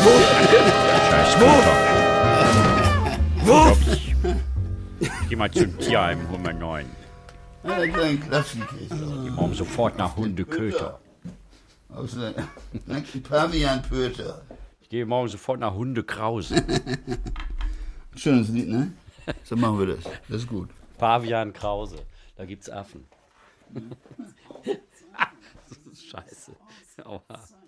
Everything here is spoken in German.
Scheiß Köter. Geh mal zum Tierheim, hol mal 9. Ja, ein kleiner Klassiker ist das. Die machen sofort nach Hundeköter. Aus der Pavian-Pöter. Ich gehe morgen sofort nach Hundekrause. Schönes Lied, ne? So machen wir das. Das ist gut. Pavian Krause. Da gibt's Affen. Das ist scheiße. Aua.